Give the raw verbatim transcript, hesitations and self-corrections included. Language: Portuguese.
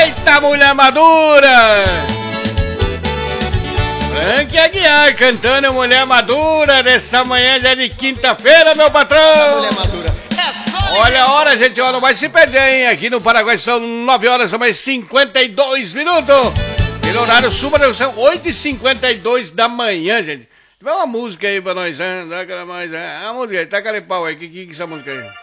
Eita, mulher madura! Frank Aguiar cantando Mulher Madura nessa manhã já de quinta-feira, meu patrão! Mulher Madura. É só... Olha a hora, gente, ó, não vai se perder, hein? Aqui no Paraguai são nove horas mais cinquenta e dois minutos. Pelo horário sul, são oito e cinquenta e dois da manhã, gente. Vai uma música aí pra nós, hein? Dá aquela mais, a música aí, taca de pau aí, que que é essa música aí?